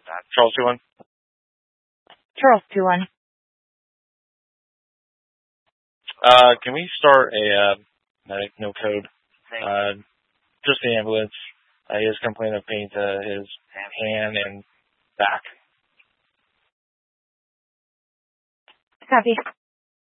Charles 2-1. Charles 2-1. Can we start a no code? Just the ambulance. He has complaint of pain to his hand and back. Copy.